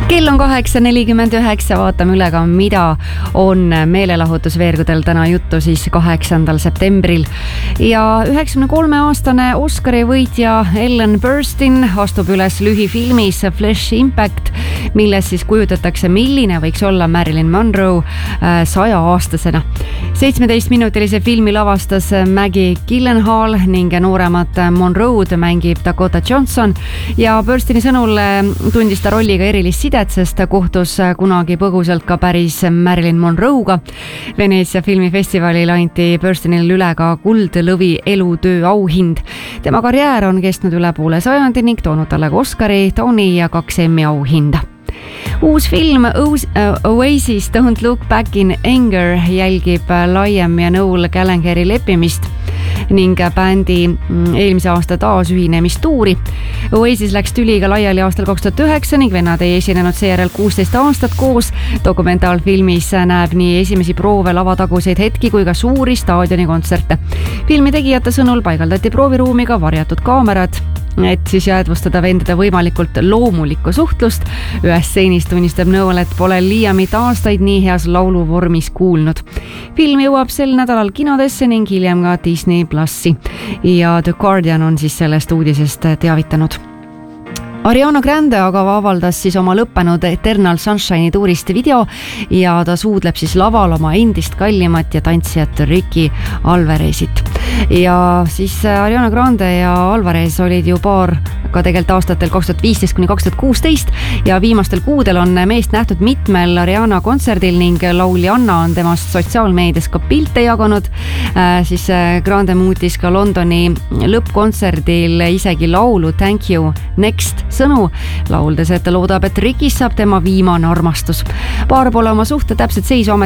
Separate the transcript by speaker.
Speaker 1: Kell on 8:49, vaatame üle ka, mida on meelelahutusveergudel täna juttu siis 8. septembril. Ja 93-aastane Oscari võitja Ellen Burstyn astub üles lühifilmis Flesh Impact, milles siis kujutatakse, milline võiks olla Marilyn Monroe 100-aastasena. 17-minutilise filmi lavastas Maggie Gyllenhaal ning nooremat Monroe'd mängib Dakota Johnson ja Burstyni sõnul tundis ta rolliga erilist sidet, sest ta kohtus kunagi põgusalt ka päris Marilyn Monroe'ga. Veneetsia filmifestivalil anti Burstynil üle ka Kuldlõvi elutöö auhind. Tema karjäär on kestnud üle poole sajandi ning toonud talle ka Oscari, Tony ja 2 Emmy auhinda. Uus film Oasis Don't Look Back in Anger jälgib Liam ja Noel Gallagheri leppimist ning bändi eelmise aasta taasühinemistuuri. Oasis läks tüliga laiali aastal 2009 ning vennad ei esinenud seejärel 16 aastat koos. Dokumentaalfilmis näeb nii esimesi proove lavataguseid hetki kui ka suuri staadionikontserte. Filmi tegijate sõnul paigaldati prooviruumiga varjatud kaamerad, et siis jäädvustada vendade võimalikult loomulikku suhtlust. Ühes stseenis tunnistab Noel, et pole Liamit aastaid nii heas lauluvormis kuulnud. Film jõuab sel nädalal kinodesse ning hiljem ka Disney Plussi ja The Guardian on siis sellest uudisest teavitanud. Ariana Grande aga avaldas siis oma lõppenud Eternal Sunshine'i tuurist video ja ta suudleb siis laval oma endist kallimat ja tantsijat Ricky Alvarezit. Ja siis Ariana Grande ja Alvarez olid ju paar ka tegelikult aastatel 2015–2016 ja viimastel kuudel on meest nähtud mitmel Ariana kontserdil ning lauljanna on temast sotsiaalmeedias ka pilte jaganud. Siis Grande muutis ka Londoni lõppkontserdil isegi laulu Thank You Next sõnu, lauldes, et ta loodab, et Rikist saab tema viimane armastus. Paar pole oma suhte täpset seisu